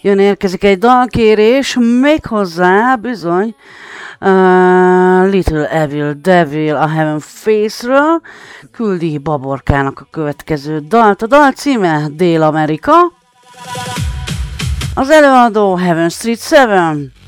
Érkezik egy dalkérés, méghozzá bizony Little Evil Devil a Heaven Face-ről küldi Baborkának a következő dalt. A dal címe Dél-Amerika. Az előadó Heaven Street 7.